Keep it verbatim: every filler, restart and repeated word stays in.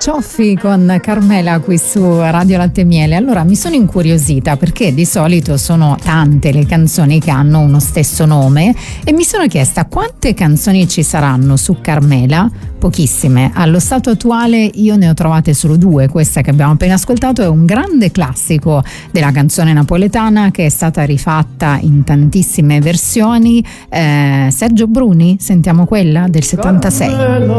Cioffi con Carmela qui su Radio Latte e Miele. Allora mi sono incuriosita perché di solito sono tante le canzoni che hanno uno stesso nome e mi sono chiesta quante canzoni ci saranno su Carmela. Pochissime. Allo stato attuale io ne ho trovate solo due. Questa che abbiamo appena ascoltato è un grande classico della canzone napoletana che è stata rifatta in tantissime versioni. eh, Sergio Bruni, sentiamo quella del settantasei.